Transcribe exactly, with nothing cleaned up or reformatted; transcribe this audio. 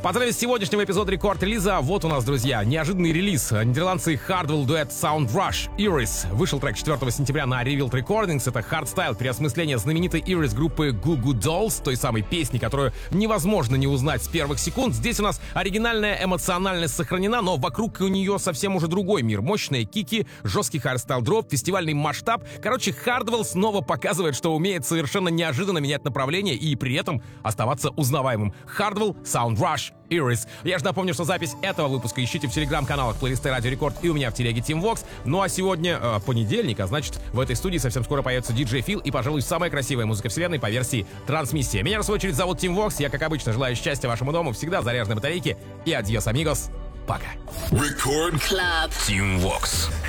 Поздравить с сегодняшнего эпизода рекорд-релиза. Вот у нас, друзья, неожиданный релиз. Нидерландцы Hardwell дуэт Sound Rush Iris. Вышел трек четвёртого сентября на Revealed Recordings. Это хардстайл, переосмысление знаменитой Iris группы Goo Goo Dolls, той самой песни, которую невозможно не узнать с первых секунд. Здесь у нас оригинальная эмоциональность сохранена, но вокруг у нее совсем уже другой мир. Мощные кики, жесткий хардстайл дроп, фестивальный масштаб. Короче, Hardwell снова показывает, что умеет совершенно неожиданно менять направление и при этом оставаться узнаваемым. Hardwell Sound Rush Iris. Я же напомню, что запись этого выпуска ищите в телеграм-каналах плейлисты Радио Рекорд и у меня в телеге Team Vox. Ну а сегодня э, понедельник, а значит в этой студии совсем скоро появится диджей Фил и, пожалуй, самая красивая музыка вселенной по версии Трансмиссия. Меня, в свою очередь, зовут Team Vox. Я, как обычно, желаю счастья вашему дому, всегда заряженной батарейки и адьос, амигос. Пока. Record Club Team Vox.